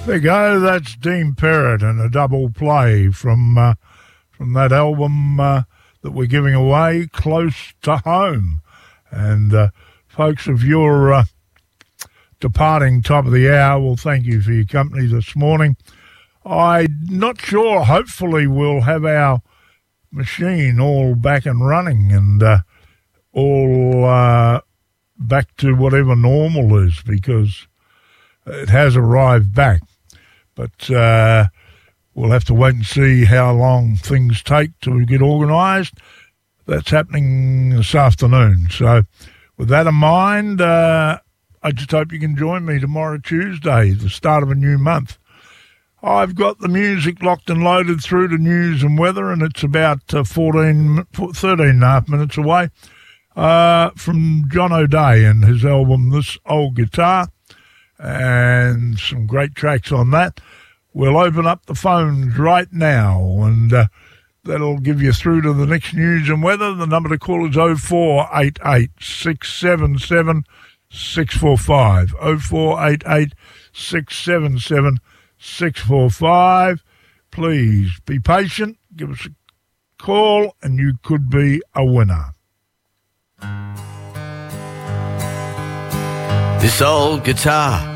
There you go. That's Dean Perrott and a double play from that album that we're giving away, Close to Home. And folks, if you're departing top of the hour, well, thank you for your company this morning. I'm not sure. Hopefully we'll have our machine all back and running and all back to whatever normal is, because it has arrived back. But we'll have to wait and see how long things take to get organised. That's happening this afternoon. So with that in mind, I just hope you can join me tomorrow, Tuesday, the start of a new month. I've got the music locked and loaded through to news and weather, and it's about 13 and a half minutes away from John O'Day and his album This Old Guitar, and some great tracks on that. We'll open up the phones right now, and that'll give you through to the next news and weather. The number to call is 0488 677 645. 0488 677 645. Please be patient. Give us a call, and you could be a winner. This old guitar